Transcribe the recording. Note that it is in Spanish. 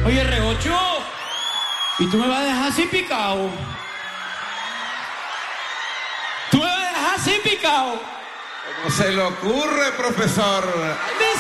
Oye, R8, ¿y tú me vas a dejar así picado? ¿Tú me vas a dejar así picado? ¿Cómo se le ocurre, profesor?